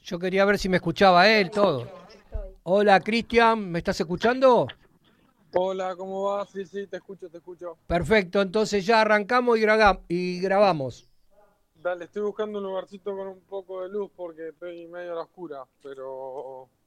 Yo quería ver si me escuchaba él, todo. Hola, Cristian, ¿me estás escuchando? Hola, ¿cómo vas? Sí, sí, te escucho, te escucho. Perfecto, entonces ya arrancamos y grabamos. Dale, estoy buscando un lugarcito con un poco de luz porque estoy medio a la oscura, pero